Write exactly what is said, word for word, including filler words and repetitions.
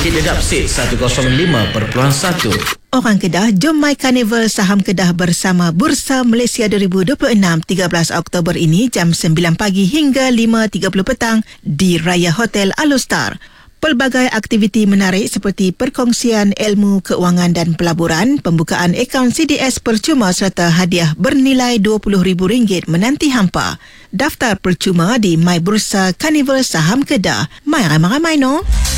bangkit dedap set seratus lima perpuluhan satu. Orang Kedah, jom mai Karnival Saham Kedah bersama Bursa Malaysia dua ribu dua puluh enam tiga belas Oktober ini jam sembilan pagi hingga lima tiga puluh petang di Raya Hotel Alustar. Pelbagai aktiviti menarik seperti perkongsian ilmu keuangan dan pelaburan, pembukaan akaun C D S percuma serta hadiah bernilai dua puluh ribu ringgit menanti hampa. Daftar percuma di My Bursa Karnival Saham Kedah. Mai ramai-ramai no?